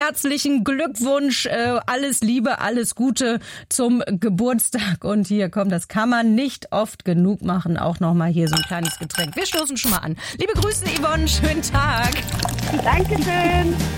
herzlichen Glückwunsch, alles Liebe, alles Gute zum Geburtstag. Und hier, komm, das kann man nicht oft genug machen. Auch nochmal hier so ein kleines Getränk. Wir stoßen schon mal an. Liebe Grüße, Yvonne, schönen Tag. Dankeschön.